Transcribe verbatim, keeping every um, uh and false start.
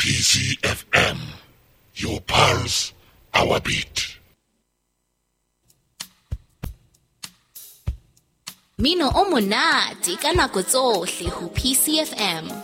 P C F M, your pulse, our beat. Mino o monate ka nako tsohle ho P C F M.